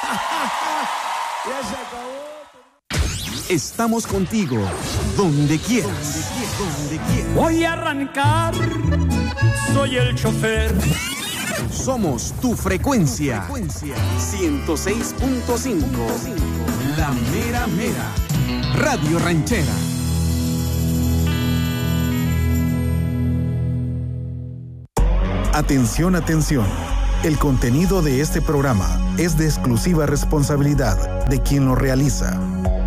Ya se acabó. Estamos contigo, donde quieras. Voy a arrancar, soy el chofer. Somos tu frecuencia. 106.5. La mera mera. Radio Ranchera. Atención, atención. El contenido de este programa es de exclusiva responsabilidad de quien lo realiza.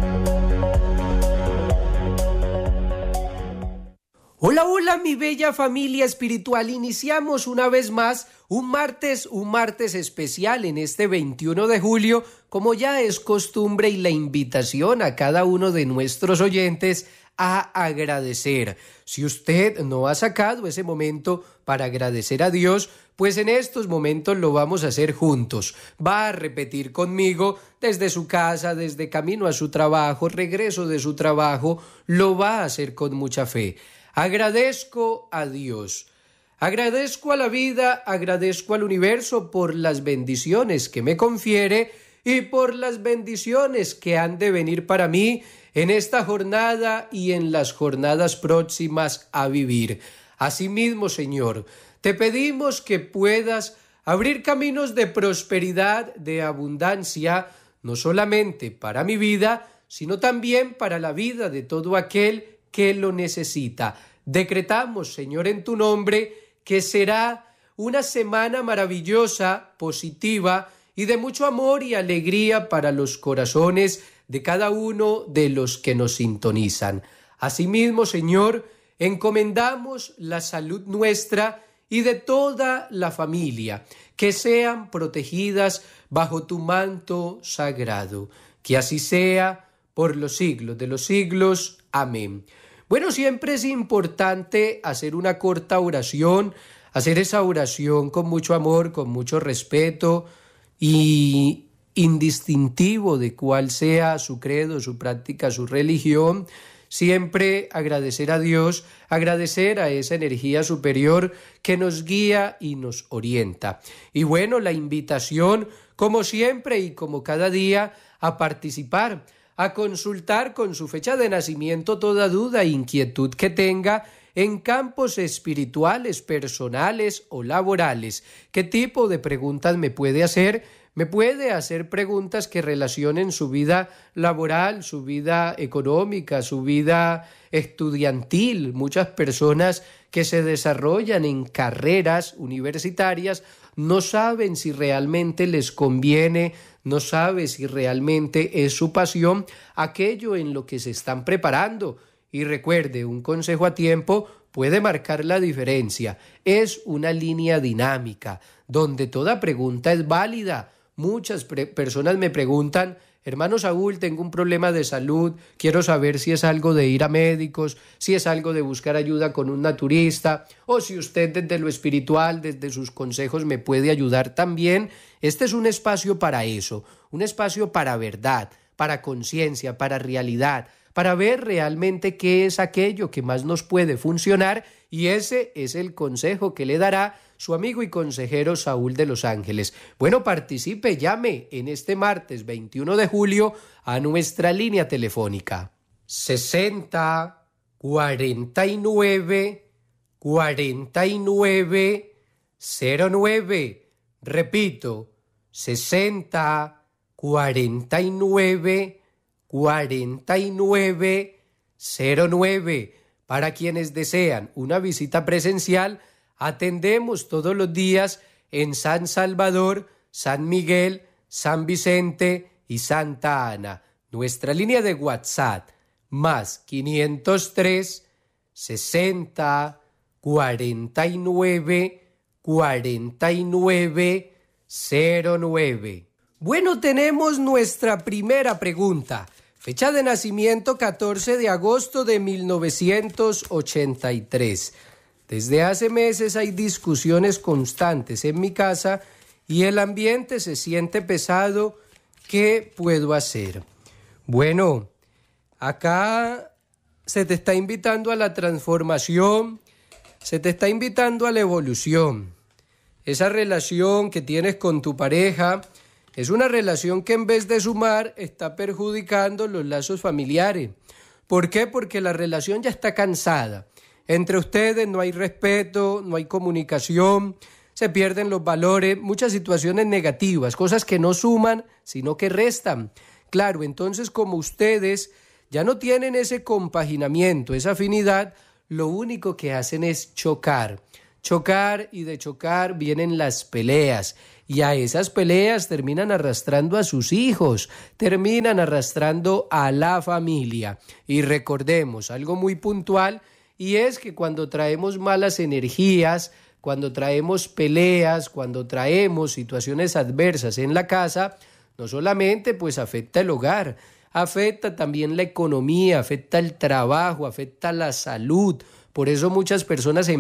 Hola, hola, mi bella familia espiritual. Iniciamos una vez más un martes especial en este 21 de julio, como ya es costumbre, y la invitación a cada uno de nuestros oyentes a agradecer. Si usted no ha sacado ese momento para agradecer a Dios, pues en estos momentos lo vamos a hacer juntos. Va a repetir conmigo desde su casa, desde camino a su trabajo, regreso de su trabajo, lo va a hacer con mucha fe. Agradezco a Dios, agradezco a la vida, agradezco al universo por las bendiciones que me confiere y por las bendiciones que han de venir para mí en esta jornada y en las jornadas próximas a vivir. Asimismo, Señor, te pedimos que puedas abrir caminos de prosperidad, de abundancia, no solamente para mi vida, sino también para la vida de todo aquel que lo necesita. Decretamos, Señor, en tu nombre, que será una semana maravillosa, positiva y de mucho amor y alegría para los corazones de cada uno de los que nos sintonizan. Asimismo, Señor, encomendamos la salud nuestra y de toda la familia, que sean protegidas bajo tu manto sagrado. Que así sea por los siglos de los siglos. Amén. Bueno, siempre es importante hacer una corta oración, hacer esa oración con mucho amor, con mucho respeto y indistintivo de cuál sea su credo, su práctica, su religión. Siempre agradecer a Dios, agradecer a esa energía superior que nos guía y nos orienta. Y bueno, la invitación, como siempre y como cada día, a participar, a consultar con su fecha de nacimiento toda duda e inquietud que tenga en campos espirituales, personales o laborales. ¿Qué tipo de preguntas me puede hacer? Me puede hacer preguntas que relacionen su vida laboral, su vida económica, su vida estudiantil. Muchas personas que se desarrollan en carreras universitarias no saben si realmente les conviene, no saben si realmente es su pasión aquello en lo que se están preparando. Y recuerde, un consejo a tiempo puede marcar la diferencia. Es una línea dinámica donde toda pregunta es válida. Muchas personas me preguntan: hermano Saúl, tengo un problema de salud, quiero saber si es algo de ir a médicos, si es algo de buscar ayuda con un naturista, o si usted desde lo espiritual, desde sus consejos me puede ayudar también. Este es un espacio para eso, un espacio para verdad, para conciencia, para realidad, para ver realmente qué es aquello que más nos puede funcionar, y ese es el consejo que le dará su amigo y consejero Saúl de Los Ángeles. Bueno, participe, llame en este martes 21 de julio a nuestra línea telefónica 60 49 49 09. Repito, 60 49 49 09. Para quienes desean una visita presencial, atendemos todos los días en San Salvador, San Miguel, San Vicente y Santa Ana. Nuestra línea de WhatsApp, más 503 60 49 49 09. Bueno, tenemos nuestra primera pregunta. Fecha de nacimiento 14 de agosto de 1983. Desde hace meses hay discusiones constantes en mi casa y el ambiente se siente pesado. ¿Qué puedo hacer? Bueno, acá se te está invitando a la transformación, se te está invitando a la evolución. Esa relación que tienes con tu pareja Es una relación que en vez de sumar está perjudicando los lazos familiares. ¿Por qué? Porque la relación ya está cansada. Entre ustedes no hay respeto, no hay comunicación, se pierden los valores, muchas situaciones negativas, cosas que no suman, sino que restan. Claro, entonces como ustedes ya no tienen ese compaginamiento, esa afinidad, lo único que hacen es chocar. Chocar, y de chocar vienen las peleas, y a esas peleas terminan arrastrando a sus hijos, terminan arrastrando a la familia. Y recordemos algo muy puntual, y es que cuando traemos malas energías, cuando traemos peleas, cuando traemos situaciones adversas en la casa, no solamente pues afecta el hogar, afecta también la economía, afecta el trabajo, afecta la salud. Por eso muchas personas